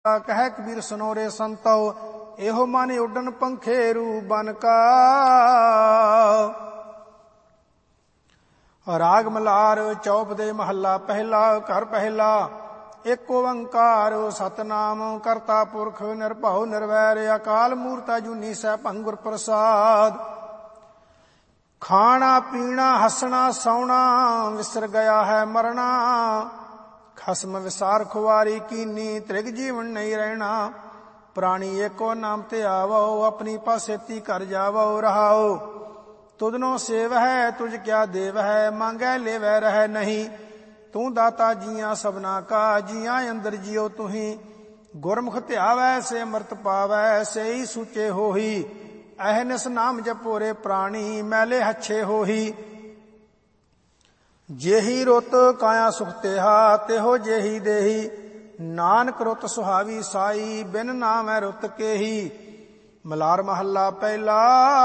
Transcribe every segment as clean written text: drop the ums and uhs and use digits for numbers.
ਕਹਿ ਕਬੀਰ ਸਨੋਰੇ ਸੰਤੋ, ਇਹੋ ਮਨ ਉੱਡਣ ਪੰਖੇਰੂ ਬਨ ਕਾ। ਰਾਗ ਮਲਾਰ ਚੌਪ ਦੇ ਮਹੱਲਾ ਪਹਿਲਾ। ਘਰ ਪਹਿਲਾ। ਇੱਕ ਓੰਕਾਰ ਸਤਨਾਮ ਕਰਤਾ ਪੁਰਖ ਨਿਰਭਉ ਨਿਰਵੈਰ ਅਕਾਲ ਮੂਰਤ ਅਜੂਨੀ ਸੈਭੰ ਗੁਰ ਪ੍ਰਸਾਦ। ਖਾਣਾ ਪੀਣਾ ਹੱਸਣਾ ਸੌਣਾ ਵਿਸਰ ਗਿਆ ਹੈ ਮਰਨਾ। ਖਸਮ ਵਿਸਾਰ ਖੁਆਰੀ ਕੀਨੀ ਤ੍ਰਿਗ ਜੀਵਨ ਨਹੀਂ ਰਹਿਣਾ। ਪ੍ਰਾਣੀ ਏਕੋ ਨਾਮ ਤੇ ਆਵੋ ਆਪਣੀ ਪਾਸੇਤੀ ਕਰ ਜਾਵੋ ਰਹਾਓ। ਤੁਧਨੋ ਸੇਵ ਹੈ ਤੁਝ ਕਿਆ ਦੇਵ ਹੈ ਮੰਗੈ ਲੇਵੈ ਰਹਿ ਨਹੀਂ। ਤੂੰ ਦਾਤਾ ਜੀਆਂ ਸਭਨਾ ਕਾ ਜੀਆਂ ਅੰਦਰ ਜਿਉ ਤੁਹੀਂ। ਗੁਰਮੁਖ ਧਿਆਵੈ ਸੇ ਅੰਮ੍ਰਿਤ ਪਾਵੈ ਸੇਈ ਸੂਚੇ ਹੋਹੀ। ਅਹਨਿਸ ਨਾਮ ਜਪੋਰੇ ਪ੍ਰਾਣੀ ਮੈਲੇ ਹੱਛੇ ਹੋਹੀ। ਜੇਹੀ ਰੁੱਤ ਕਾਇਆ ਸੁਖ ਤੇਹਾ ਤਿਹੋ ਜੇਹੀ ਦੇਹੀ। ਨਾਨਕ ਰੁੱਤ ਸੁਹਾਵੀ ਸਾਈ ਬਿਨ ਨਾਮੈ ਰੁੱਤ ਕੇਹੀ। ਮਲਾਰ ਮਹੱਲਾ ਪਹਿਲਾ।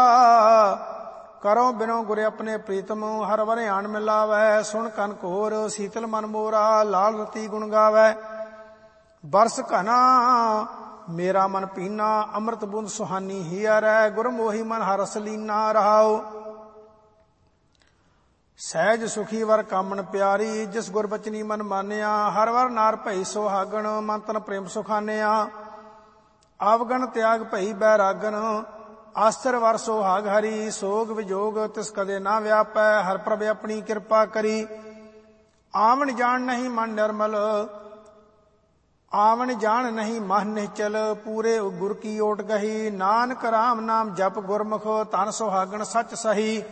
ਕਰੋ ਬਿਨੋ ਗੁਰੇ ਆਪਣੇ ਪ੍ਰੀਤਮ ਹਰ ਵਰਿਆਣ ਮਿਲਾਵੈ। ਸੁਣ ਕਨ ਘੋਰ ਸੀਤਲ ਮਨ ਮੋਰਾ ਲਾਲ ਰਤੀ ਗੁਣ ਗਾਵੈ। ਬਰਸ ਘਨਾ ਮੇਰਾ ਮਨ ਪੀਨਾ ਅੰਮ੍ਰਿਤ ਬੂੰਦ ਸੁਹਾਨੀ ਹੀਅਰੈ। ਗੁਰਮੋਹੀ ਮਨ ਹਰ ਰਸ ਲੀਨਾ ਰਹਾਓ। ਸਹਿਜ ਸੁਖੀ ਵਰ ਕਾਮਣ ਪਿਆਰੀ ਜਿਸ ਗੁਰ ਬਚਨੀ ਮਨ ਮਾਨਿਆ। ਹਰ ਵਰ ਨਾਰ ਭਈ ਸੁਹਾਗਣ ਮਨ ਤਨ ਪ੍ਰੇਮ ਸੁਖਾਨਿਆ। ਆਵਗਣ ਤਿਆਗ ਭਈ ਬੈਰਾਗਨ ਆਸਰ ਵਰ ਸੁਹਾਗ ਹਰੀ। ਸੋਗ ਵਿਜੋਗ ਤਿਸ ਕਦੇ ਨਾ ਵਿਆਪੈ ਹਰ ਪ੍ਰਭ ਆਪਣੀ ਕਿਰਪਾ ਕਰੀ। ਆਵਣ ਜਾਣ ਨਹੀਂ ਮਨ ਨਿਰਮਲ ਆਵਣ ਜਾਣ ਨਹੀਂ ਮਨ ਨਿਹਚਲ। ਪੂਰੇ ਗੁਰ ਕੀ ਓਟ ਗਹੀ ਨਾਨਕ ਰਾਮ ਨਾਮ ਜਪ ਗੁਰਮੁਖ ਧਨ ਸੁਹਾਗਣ ਸੱਚ ਸਹੀ।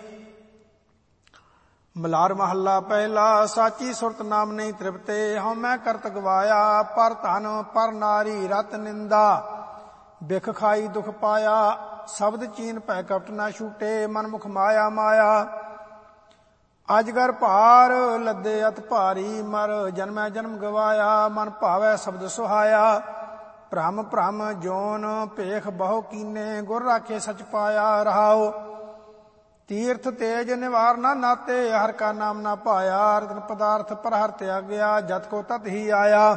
ਮਲਾਰ ਮਹੱਲਾ ਪਹਿਲਾ। ਸਾਚੀ ਸੁਰਤ ਨਾਮ ਨਹੀਂ ਤ੍ਰਿਪਤੇ ਹਉ ਮੈਂ ਕਰਤ ਗਵਾਇਆ। ਪਰ ਧਨ ਪਰ ਨਾਰੀ ਰਤ ਨਿੰਦਾ ਬਿਖ ਖਾਈ ਦੁਖ ਪਾਇਆ। ਸ਼ਬਦ ਚੀਨ ਭੈ ਕਪਟ ਨਾ ਛੂਟੇ ਮਨ ਮੁਖ ਮਾਇਆ ਮਾਇਆ। ਅਜਗਰ ਭਾਰ ਲੱਦੇ ਅਤ ਭਾਰੀ ਮਰ ਜਨਮੈ ਜਨਮ ਗਵਾਇਆ। ਮਨ ਭਾਵੈ ਸ਼ਬਦ ਸੁਹਾਇਆ ਭ੍ਰਮ ਭ੍ਰਮ ਜੋਨ ਭੇਖ ਬਹੁ ਕੀਨੇ। ਗੁਰ ਰਾਖੇ ਸਚ ਪਾਇਆ ਰਹਾਓ। ਤੀਰਥ ਤੇਜ ਨਿਵਾਰ ਨਾ ਨਾਤੇ ਹਰ ਕਾ ਨਾਮ ਨਾ ਪਾਇਆ। ਰਤਨ ਪਦਾਰਥ ਪਰ ਹਰ ਤਿਆਗਿਆ ਜਤ ਕੋ ਤਤ ਹੀ ਆਇਆ।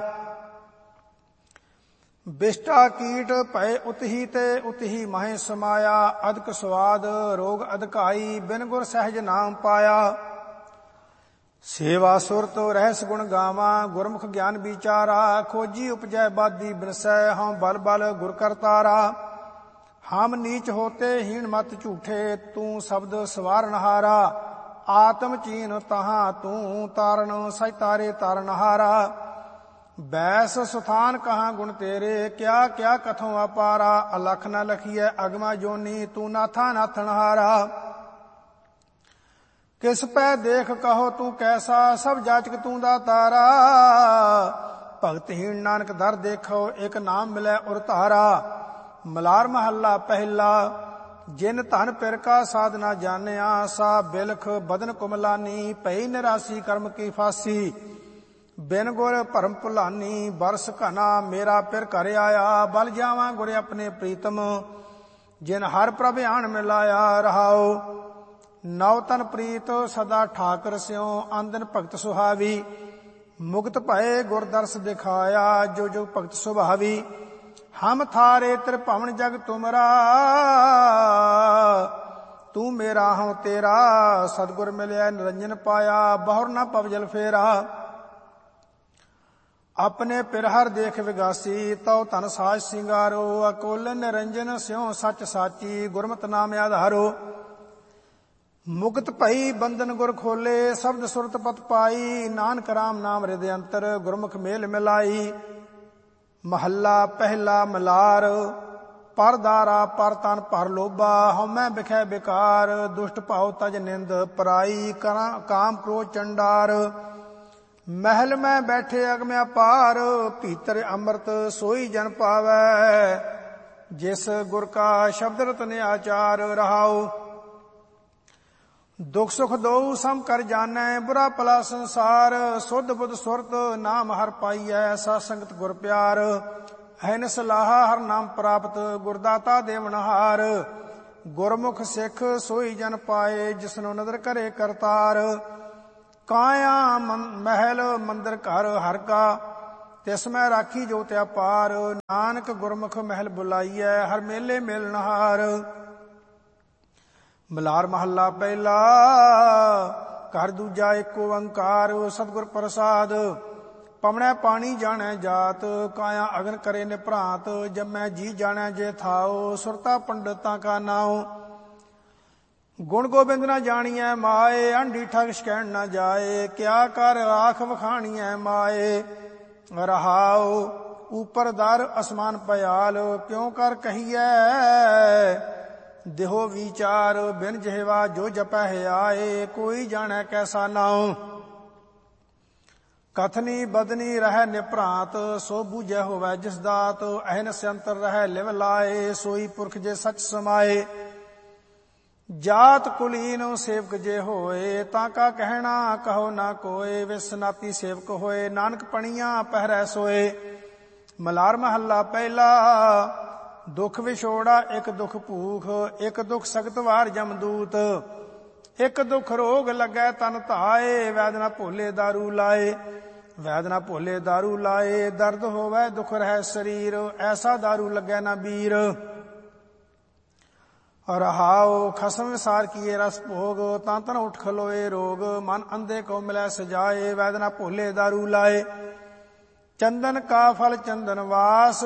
ਬਿਸ਼ਟਾ ਕੀਟ ਭੈ ਉਤਹੀ ਤੇ ਉਤਹੀ ਮਹੇ ਸਮਾਇਆ। ਅਦਕ ਸਵਾਦ ਰੋਗ ਅਧਕਾਈ ਬਿਨ ਗੁਰ ਸਹਿਜ ਨਾਮ ਪਾਇਆ। ਸੇਵਾ ਸੁਰਤ ਰਹਿਸ ਗੁਣ ਗਾਵਾਂ ਗੁਰਮੁਖ ਗਿਆਨ ਵਿਚਾਰਾ। ਖੋਜੀ ਉਪਜੈ ਬਾਦੀ ਬਿਨਸੈ ਹਉ ਬਲ ਬਲ ਗੁਰ ਕਰਤਾਰਾ। ਹਮ ਨੀਚ ਹੋਤੇ ਹੀਣ ਮਤ ਝੂਠੇ ਤੂੰ ਸ਼ਬਦ ਸਵਾਰਨਹਾਰਾ। ਆਤਮ ਚੀਨ ਤਹਾਂ ਤੂੰ ਤਾਰਨ ਸਚ ਤਾਰੇ ਤਾਰਨਹਾਰਾ। ਬੈਸ ਸੁਥਾਨ ਕਹਾਂ ਗੁਣ ਤੇਰੇ ਕਿਆ ਕਿਆ ਕਥੋਂ ਅਪਾਰਾ। ਅਲਖ ਨ ਲਖੀਐ ਅਗਮਾ ਜੋਨੀ ਤੂੰ ਨਾਥਾ ਨਾਥਨਹਾਰਾ। ਕਿਸ ਪੈ ਦੇਖ ਕਹੋ ਤੂੰ ਕੈਸਾ ਸਭ ਜਾਚਕ ਤੂੰ ਦਾਤਾਰਾ। ਭਗਤਹੀਣ ਨਾਨਕ ਦਰ ਦੇਖੋ ਇੱਕ ਨਾਮ ਮਿਲੈ ਉਰ ਧਾਰਾ। ਮਲਾਰ ਮਹੱਲਾ ਪਹਿਲਾ। ਜਿਨ ਧਨ ਪਿਰ ਕਾ ਸਾਧ ਨਾ ਜਾਣਿਆ ਸਾ ਬਿਲਖ ਬਦਨ ਕੁਮਲਾਨੀ। ਭਈ ਨਿਰਾਸੀ ਕਰਮ ਕੀ ਫਾਸੀ ਬਿਨ ਗੁਰ ਭਰਮ ਭੁਲਾਨੀ। ਬਰਸ ਘਨਾ ਮੇਰਾ ਪਿਰ ਘਰ ਆਇਆ ਬਲ ਜਾਵਾਂ ਗੁਰ ਆਪਣੇ ਪ੍ਰੀਤਮ। ਜਿਨ ਹਰ ਪ੍ਰਭ ਆਣ ਮਿਲਾਇਆ ਰਹਾਓ। ਨਵ ਤਨ ਪ੍ਰੀਤ ਸਦਾ ਠਾਕਰ ਸਿਉ ਆਂਦਨ ਭਗਤ ਸੁਹਾਵੀ। ਮੁਕਤ ਭਏ ਗੁਰ ਦਰਸ ਦਿਖਾਇਆ ਜੋ ਜੋ ਭਗਤ ਸੁਭਾਵੀ। ਹਮ ਥਾਰੇ ਤ੍ਰਿਭਵਨ ਜਗ ਤੁਮਰਾ ਤੂੰ ਮੇਰਾ ਹਉ ਤੇਰਾ। ਸਤਿਗੁਰ ਮਿਲਿਆ ਨਿਰੰਜਨ ਪਾਇਆ ਬਹੁਰ ਨਾ ਪਵਜਲ ਫੇਰਾ। ਆਪਣੇ ਪਿਰ ਹਰ ਦੇਖ ਵਿਗਾਸੀ ਤਉ ਧਨ ਸਾਜ ਸਿੰਗਾਰੋ। ਅਕੋਲ ਨਿਰੰਜਨ ਸਿਉ ਸੱਚ ਸਾਚੀ ਗੁਰਮਤਿ ਨਾਮ ਆਧਾਰੋ। ਮੁਕਤ ਭਈ ਬੰਧਨ ਗੁਰ ਖੋਲੇ ਸ਼ਬਦ ਸੁਰਤ ਪਤ ਪਾਈ। ਨਾਨਕ ਰਾਮ ਨਾਮ ਹਿਰਦਿ ਅੰਤਰ ਗੁਰਮੁਖ ਮੇਲ ਮਿਲਾਈ। ਮਹੱਲਾ ਪਹਿਲਾ। ਮਲਾਰ ਪਰ ਦਾਰਾ ਪਰ ਤਨ ਪਰ ਲੋਭਾ ਹਉਮੈ ਬਿਖੈ ਬਿਕਾਰ। ਦੁਸ਼ਟ ਭਾਉ ਤਜ ਨਿੰਦ ਪਰਾਈ ਕਾਮ ਕ੍ਰੋਧ ਚੰਡਾਰ। ਮਹਿਲ ਮੈਂ ਬੈਠੇ ਅਗਮ ਅਪਾਰ ਭੀਤਰ ਅੰਮ੍ਰਿਤ ਸੋਈ ਜਨ ਪਾਵੈ। ਜਿਸ ਗੁਰ ਕਾ ਸ਼ਬਦ ਰਤਨ ਆਚਾਰ ਰਹਾਓ। ਦੁਖ ਸੁਖ ਦੋਊ ਸਮ ਕਰ ਜਾਣੈ ਬੁਰਾ ਭਲਾ ਸੰਸਾਰ। ਸੁਧ ਬੁੱਧ ਸੁਰਤ ਨਾਮ ਹਰ ਪਾਈਐ ਸਾ ਸੰਗਤ ਗੁਰ ਪਿਆਰ। ਅਹਨ ਸਲਾਹਾ ਹਰ ਨਾਮ ਪ੍ਰਾਪਤ ਗੁਰਦਾਤਾ ਦੇਵਨਹਾਰ। ਗੁਰਮੁਖ ਸਿੱਖ ਸੋਈ ਜਨ ਪਾਏ ਜਿਸਨੂੰ ਨਦਰ ਕਰੇ ਕਰਤਾਰ। ਕਾਇਆ ਮਹਿਲ ਮੰਦਰ ਘਰ ਹਰ ਕਾ ਤਿਸ ਮੈਂ ਰਾਖੀ ਜੋ ਤਿਆ ਪਾਰ। ਨਾਨਕ ਗੁਰਮੁਖ ਮਹਿਲ ਬੁਲਾਈਐ ਹਰ ਮੇਲੇ ਮਿਲਨਹਾਰ। ਮਲਾਰ ਮਹੱਲਾ ਪਹਿਲਾ। ਘਰ ਦੂਜਾ ਏਕ ਓੰਕਾਰ ਸਤਿਗੁਰ ਪ੍ਰਸਾਦ। ਪਵਣੈ ਪਾਣੀ ਜਾਣੈ ਜਾਤ ਕਾਇਆ ਅਗਨ ਕਰੇ ਨਿਭ੍ਰਾਂਤ। ਜੰਮੈ ਜੀ ਜਾਣੈ ਜੇ ਥਾਉ ਸੁਰਤਾ ਪੰਡਤਾਂ ਕਾ ਨਾਉ। ਗੁਣ ਗੋਬਿੰਦ ਨਾ ਜਾਣੀਐ ਮਾਏ ਅੰਡੀ ਠਗ ਸ਼ਕੈਣ ਨਾ ਜਾਏ। ਕਿਆ ਕਰ ਆਖ ਵਖਾਣੀਐ ਮਾਏ ਰਹਾਉ। ਉਪਰ ਦਰ ਅਸਮਾਨ ਪਿਆਲ ਕਿਉ ਕਰ ਕਹੀਐ ਦੇਹੋ ਵਿਚਾਰ। ਬਿਨ ਜਿਹਵਾ ਜੋ ਜਪੈ ਆਏ ਕੋਈ ਜਾਣੈ ਕੈਸਾ ਨਾਉ। ਕਥਨੀ ਬਦਨੀ ਰਹਿ ਨਿਭ੍ਰਾਂਤ ਸੋ ਬੂਝੈ ਹੋਵੈ ਜਿਸ ਦਾਤ। ਅਹਨਿ ਅੰਤਰ ਰਹਿ ਲਿਵ ਲਾਏ ਸੋਈ ਪੁਰਖ ਜੇ ਸਚ ਸਮਾਏ। ਜਾਤ ਕੁਲੀਨ ਸੇਵਕ ਜੇ ਹੋਏ ਤਾਂ ਕਾ ਕਹਿਣਾ ਕਹੋ ਨਾ ਕੋਏ। ਵਿਸਨਾਤੀ ਸੇਵਕ ਹੋਏ ਨਾਨਕ ਪਣੀਆਂ ਪਹਿਰੈ ਸੋਏ। ਮਲਾਰ ਮਹੱਲਾ ਪਹਿਲਾ। ਦੁਖ ਵਿਛੋੜਾ ਇੱਕ ਦੁਖ ਭੂਖ ਇੱਕ ਦੁਖ ਸਖਤ ਵਾਰ ਜਮਦੂਤ। ਇੱਕ ਦੁਖ ਰੋਗ ਲੱਗੈ ਤਨ ਧਾਏ ਵੈਦ ਨਾ ਭੋਲੇ ਦਾਰੂ ਲਾਏ। ਵੈਦ ਨਾ ਭੋਲੇ ਦਾਰੂ ਲਾਏ ਦਰਦ ਹੋਵੈ ਦੁਖ ਰਹਿ ਸਰੀਰ। ਐਸਾ ਦਾਰੂ ਲੱਗੈ ਨਾ ਬੀਰ। ਰਹਾਉ ਖਸਮ ਵਿਸਾਰ ਕੀਏ ਰਸ ਭੋਗ ਤਾਂ ਤਨ ਉਠ ਖਲੋਏ ਰੋਗ। ਮਨ ਅੰਧੇ ਕੋ ਮਿਲੈ ਸਜਾਏ ਵੈਦ ਨਾ ਭੋਲੇ ਦਾਰੂ ਲਾਏ। ਚੰਦਨ ਕਾ ਫਲ ਚੰਦਨ ਵਾਸ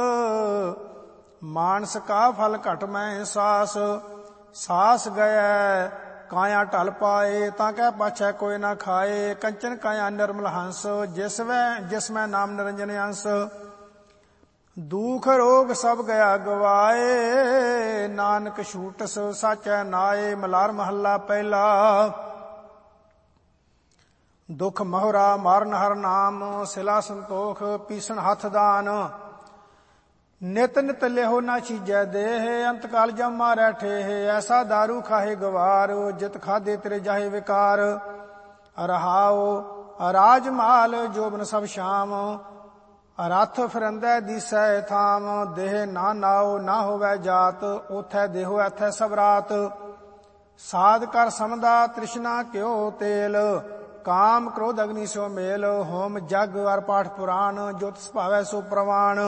ਮਾਨਸ ਕਾ ਫਲ ਘਟ ਮੈਂ ਸਾਸ। ਸਾਸ ਗਇਐ ਕਾਇਆ ਢਲ ਪਾਏ ਤਾਂ ਕਹਿ ਪਾਛੈ ਕੋਈ ਨਾ ਖਾਏ। ਕੰਚਨ ਕਾਇਆ ਨਿਰਮਲ ਹੰਸ ਜਿਸ ਮੈਂ ਨਾਮ ਨਿਰੰਜਨ ਅੰਸ। ਦੁਖ ਰੋਗ ਸਭ ਗਿਆ ਗਵਾਏ ਨਾਨਕ ਛੂਟਸ ਸਾਚੈ ਨਾਏ। ਮਲਾਰ ਮਹੱਲਾ ਪਹਿਲਾ। ਦੁਖ ਮਹੁਰਾ ਮਾਰਨ ਹਰ ਨਾਮ ਸਿਲਾ ਸੰਤੋਖ ਪੀਸਣ ਹੱਥ ਦਾਨ। ਨਿਤ ਨਿਤ ਲਿਹੋ ਨਾ ਚੀਜੈ ਦੇਹ ਅੰਤ ਕਾਲ ਜਮ ਮਾਰੈ ਠੇਹ। ਐਸਾ ਦਾਰੂ ਖਾਹੇ ਗਵਾਰ ਜਿਤ ਖਾਦੇ ਤੇਰੇ ਜਾਹੇ ਵਿਕਾਰ। ਰਹਾਉ ਰਾਜ ਮਾਲ ਜੋਬਨ ਸਭ ਸ਼ਾਮ ਰਥ ਫਿਰੰਦੈ ਦੀਸੈ ਥਾਮ। ਦੇਹ ਨਾ ਨਾਉ ਨਾ ਹੋਵੈ ਜਾਤ ਉਥੈ ਦੇਹੋ ਐਥੈ ਸਭ ਰਾਤ। ਸਾਧ ਕਰ ਸਮਦਾ ਤ੍ਰਿਸ਼ਨਾ ਕਿਉ ਤੇਲ ਕਾਮ ਕ੍ਰੋਧ ਅਗਨੀ ਸੋ ਮੇਲ। ਹੋਮ ਜਗ ਅਰ ਪਾਠ ਪੁਰਾਣ ਜੋ ਤਿਸ ਭਾਵੈ ਸੋ ਪ੍ਰਵਾਣ।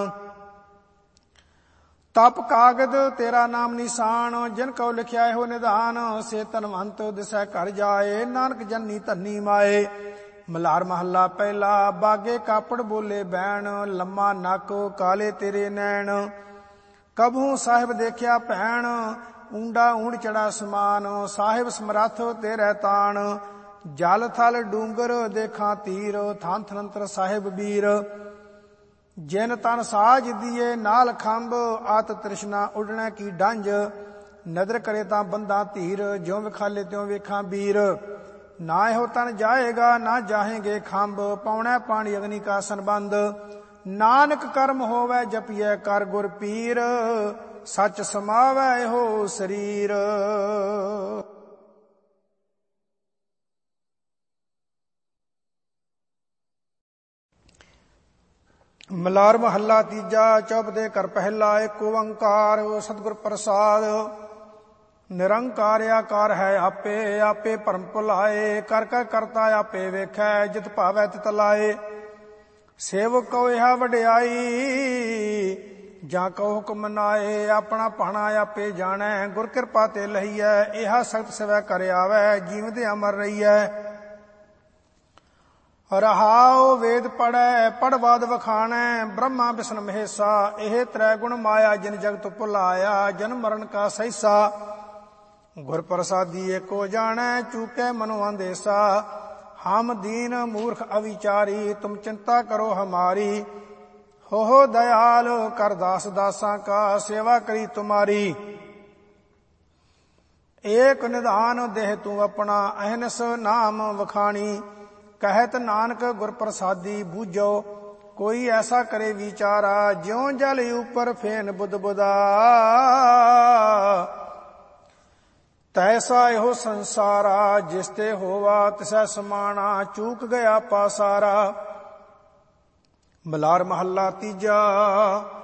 ਤਪ ਕਾਗਦ ਤੇਰਾ ਨਾਮ ਨਿਸ਼ਾਨ ਜਿਨ ਕਉ ਲਿਖਿਆ ਹੋ ਨਿਧਾਨ। ਸੇ ਧਨਵੰਤ ਦਿਸੈ ਘਰ ਜਾਏ ਨਾਨਕ ਜਨਨੀ ਧੰਨੀ ਮਾਏ। ਮਲਾਰ ਮਹੱਲਾ ਪਹਿਲਾ। ਬਾਗੇ ਕਾਪੜ ਬੋਲੇ ਬੈਣ ਲੰਮਾ ਨੱਕ ਕਾਲੇ ਤੇਰੇ ਨੈਣ। ਕਬਹੂ ਸਾਹਿਬ ਦੇਖਿਆ ਭੈਣ ਊਂਡਾ ਊਂਡ ਚੜਾ ਸਮਾਨ। ਸਾਹਿਬ ਸਮਰੱਥ ਤੇਰੇ ਤਾਣ ਜਲ ਥਲ ਡੂੰਗਰ ਦੇਖਾਂ ਤੀਰ। ਥਾਨ ਥਨੰਤਰ ਸਾਹਿਬ ਬੀਰ। ਜਿਨ ਤਨ ਸਾਜ ਦੀਏ ਨਾਲ ਖੰਭ ਆਤ ਤ੍ਰਿਸ਼ਨਾ ਉਡਣਾ ਕੀ ਡੰਜ। ਨਦਰ ਕਰੇ ਤਾਂ ਬੰਦਾ ਧੀਰ ਜਿਉ ਵਿਖਾਲੇ ਤਿਉ ਵੇਖਾਂ ਬੀਰ। ਨਾ ਇਹੋ ਤਨ ਜਾਏਗਾ ਨਾ ਜਾਹੇਂਗੇ ਖੰਭ ਪਾਉਣਾ ਪਾਣੀ ਅਗਨੀ ਕਾ ਸੰਬੰਧ। ਨਾਨਕ ਕਰਮ ਹੋਵੈ ਜਪੀਐ ਕਰ ਗੁਰ ਪੀਰ ਸੱਚ ਸਮਾਵੈ ਇਹੋ ਸਰੀਰ। ਮਲਾਰ ਮਹੱਲਾ ਤੀਜਾ। ਚੌਪਦੇ ਕਰ ਪਹਿਲਾ। ਏਕ ਓੰਕਾਰ ਸਤਿਗੁਰ ਪ੍ਰਸਾਦ। ਨਿਰੰਕਾਰ ਆਕਾਰ ਹੈ ਆਪੇ ਆਪੇ ਭਰਮ ਭੁਲਾਏ। ਕਰ ਕਾ ਕਰਤਾ ਆਪੇ ਵੇਖੈ ਜਿਤ ਭਾਵੈ ਤਿਤ ਲਾਏ। ਸੇਵਕ ਕਉ ਇਹ ਵਡਿਆਈ ਜਾਂ ਕਉ ਹੁਕਮ ਨਾਏ। ਆਪਣਾ ਭਾਣਾ ਆਪੇ ਜਾਣੈ ਗੁਰ ਕਿਰਪਾ ਤੇ ਲਹੀਐ। ਇਹ ਸਖਤ ਸਵੈ ਕਰ ਆਵੈ ਜੀਵਦੇ ਅਮਰ ਰਹੀਐ। ਰਹਾਉ ਵੇਦ ਪੜੈ ਪੜਵਾਦ ਵਖਾਣੈ ਬ੍ਰਹਮਾ ਵਿਸ਼ਨ ਮਹੇਸਾ। ਇਹ ਤ੍ਰੈ ਗੁਣ ਮਾਇਆ ਜਿਨ ਜਗਤ ਭੁਲਾਇਆ ਜਨਮ ਮਰਨ ਕਾ ਸਹਿਸਾ। ਗੁਰ ਪ੍ਰਸਾਦੀ ਏਕੋ ਜਾਣੈ ਚੂਕੈ ਮਨੁ ਅੰਦੇਸਾ। ਹਮ ਦੀਨ ਮੂਰਖ ਅਵਿਚਾਰੀ ਤੁਮ ਚਿੰਤਾ ਕਰੋ ਹਮਾਰੀ। ਹੋ ਦਇਆਲ ਕਰ ਦਾਸ ਦਾਸਾਂ ਕਾ ਸੇਵਾ ਕਰੀ ਤੁਮਾਰੀ। ਏਕ ਨਿਧਾਨ ਦੇਹ ਤੂੰ ਆਪਣਾ ਅਹਨਿਸ ਨਾਮ ਵਖਾਣੀ। ਕਹਿਤ ਨਾਨਕ ਗੁਰ ਪ੍ਰਸਾਦੀ ਬੂਝੋ ਕੋਈ ਐਸਾ ਕਰੇ ਵਿਚਾਰਾ। ਜਿਉ ਜਲ ਉਪਰ ਫੇਨ ਬੁੱਧ ਬੁਦਾ ਤੈਸਾ ਇਹੋ ਸੰਸਾਰਾ। ਜਿਸ ਤੇ ਹੋਵਾ ਤਿਸੈ ਸਮਾਣਾ ਚੂਕ ਗਿਆ ਪਾਸਾਰਾ। ਮਲਾਰ ਮਹੱਲਾ ਤੀਜਾ।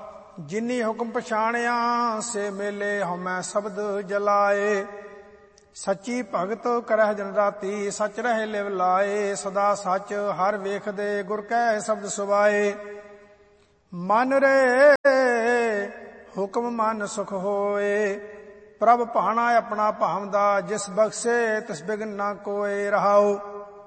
ਜਿਨੀ ਹੁਕਮ ਪਛਾਣਿਆ ਸੇ ਮੇਲੇ ਹਉਮੈ ਸ਼ਬਦ ਜਲਾਏ। ਸੱਚੀ ਭਗਤ ਕਰਹਿ ਦਿਨ ਰਾਤੀ, ਸੱਚ ਰਹੇ ਲਿਵ ਲਾਏ। ਸਦਾ ਸੱਚ ਹਰ ਵੇਖਦੇ, ਗੁਰ ਕੈ ਸ਼ਬਦ ਸੁਭਾਏ। ਮਨ ਰੇ ਹੁਕਮ ਮਨ ਸੁਖ ਹੋਏ, ਪ੍ਰਭ ਭਾਣਾ ਆਪਣਾ ਭਾਵਦਾ। ਜਿਸ ਬਖਸ਼ੇ ਤਿਸ ਬਿਗਨ ਨਾ ਕੋਏ ਰਹਾਉ।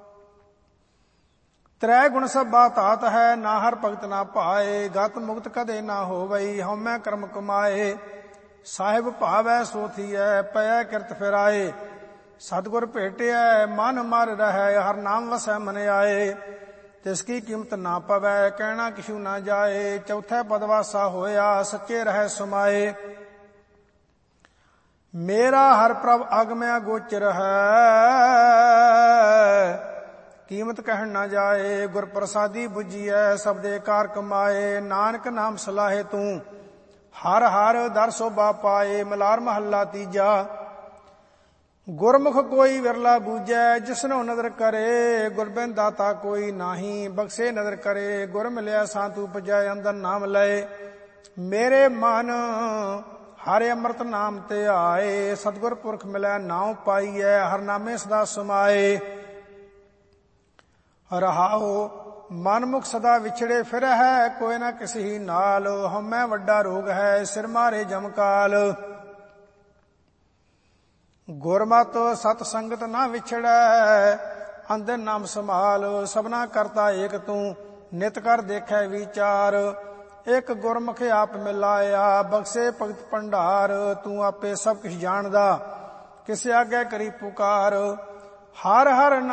ਤ੍ਰੈ ਗੁਣ ਸਭਾ ਧਾਤ ਹੈ, ਨਾ ਹਰ ਭਗਤ ਨਾ ਭਾਏ। ਗਤ ਮੁਕਤ ਕਦੇ ਨਾ ਹੋਵਈ, ਹਉਮੈ ਕਰਮ ਕਮਾਏ। ਸਾਹਿਬ ਭਾਵੈ ਸੋ ਥੀਐ, ਪਇਐ ਕਿਰਤ ਫਿਰਾਏ। ਸਤਿਗੁਰ ਭੇਟਿਐ ਮਨ ਮਰ ਰਹਿ, ਹਰ ਨਾਮ ਵਸੈ ਮਨ ਆਏ। ਤਿਸ ਕੀ ਕੀਮਤ ਨਾ ਪਵੈ, ਕਹਿਣਾ ਕਿਛੂ ਨਾ ਜਾਏ। ਚੌਥੈ ਪਦ ਵਾਸਾ ਹੋਇਆ, ਸੱਚੇ ਰਹਿ ਸਮਾਏ। ਮੇਰਾ ਹਰ ਪ੍ਰਭ ਅਗਮਿਆ ਗੋਚਰ ਹੈ, ਕੀਮਤ ਕਹਿਣ ਨਾ ਜਾਏ। ਗੁਰ ਪ੍ਰਸਾਦੀ ਬੁਝੀਐ, ਸਬਦੇ ਕਾਰ ਕਮਾਏ। ਨਾਨਕ ਨਾਮ ਸਲਾਹੇ ਤੂੰ, ਹਰ ਹਰ ਦਰ ਸੋਭਾ ਪਾਏ। ਮਲਾਰ ਮਹੱਲਾ ਤੀਜਾ। ਗੁਰਮੁਖ ਕੋਈ ਵਿਰਲਾ ਬੂਝੈ, ਜਿਸਨੋ ਨਦਰ ਕਰੇ। ਗੁਰਬਿਨ ਦਾਤਾ ਕੋਈ ਨਾਹੀ, ਬਖਸ਼ੇ ਨਦਰ ਕਰੇ। ਗੁਰ ਮਿਲਿਆ ਸਾਂਤੂ ਪਜੈ, ਅੰਦਰ ਨਾਮ ਲਏ। ਮੇਰੇ ਮਨ ਹਰਿ ਅੰਮ੍ਰਿਤ ਨਾਮ ਤੇ ਆਏ। ਸਤਿਗੁਰ ਪੁਰਖ ਮਿਲੈ ਨਾਉ ਪਾਈਐ, ਹਰ ਨਾਮੇ ਸਦਾ ਸਮਾਏ। ਰਹਾਉ ਮਨਮੁਖ ਸਦਾ ਵਿਛੜੇ ਫਿਰਹਿ, ਕੋਈ ਨਾ ਕਿਸੀ ਨਾਲ। ਹਉਮੈ ਵੱਡਾ ਰੋਗ ਹੈ, ਸਿਰ ਮਾਰੇ ਜਮਕਾਲ। ਗੁਰਮਤਿ ਸਤ ਸੰਗਤ ਨਾ ਵਿਛੜੈ, ਅੰਦਰ ਨਾਮ ਸੰਭਾਲ। ਸਭਨਾ ਕਰਤਾ ਏਕ ਤੂੰ, ਨਿਤ ਕਰ ਦੇਖੈ ਵਿਚਾਰ। ਇੱਕ ਗੁਰਮੁਖ ਆਪ ਮਿਲਾਇਆ, ਬਖਸ਼ੇ ਭਗਤ ਭੰਡਾਰ। ਤੂੰ ਆਪੇ ਸਭ ਕੁਛ ਜਾਣਦਾ, ਕਿਸੇ ਆਗੇ ਕਰੀ ਪੁਕਾਰ। ਹਰ ਹਰ